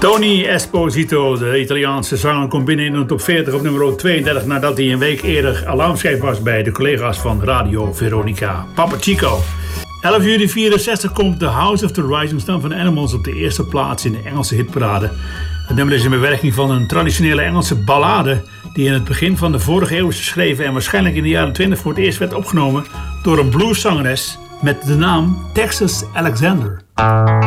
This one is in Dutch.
Tony Esposito, de Italiaanse zanger, komt binnen in de top 40 op nummer 32... nadat hij een week eerder alarmschijf was bij de collega's van Radio Veronica. Papa Chico. 11 juli 64 komt The House of the Rising Sun van Animals op de eerste plaats in de Engelse hitparade. Het nummer is een bewerking van een traditionele Engelse ballade die in het begin van de vorige eeuw is geschreven en waarschijnlijk in de jaren 20 voor het eerst werd opgenomen door een blueszangeres met de naam Texas Alexander.